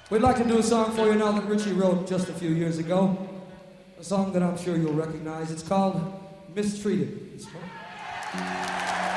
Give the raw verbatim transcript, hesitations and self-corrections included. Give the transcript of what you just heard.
We'd like to do a song for you now that Richie wrote just a few years ago. A song that I'm sure you'll recognize. It's called Mistreated. It's fun.